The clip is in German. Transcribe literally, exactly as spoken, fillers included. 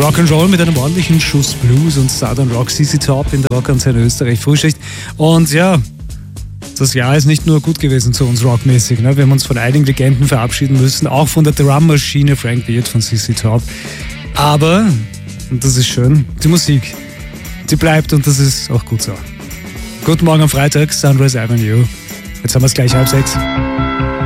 Rock'n'Roll mit einem ordentlichen Schuss Blues und Southern Rock, C C Top in der Rockantenne Österreich Frühschicht. Und ja, das Jahr ist nicht nur gut gewesen zu uns rockmäßig. Ne? Wir haben uns von einigen Legenden verabschieden müssen, auch von der Drummaschine Frank Beard von C C Top. Aber, und das ist schön, die Musik, die bleibt und das ist auch gut so. Guten Morgen am Freitag, Sunrise Avenue. Jetzt haben wir es gleich halb sechs.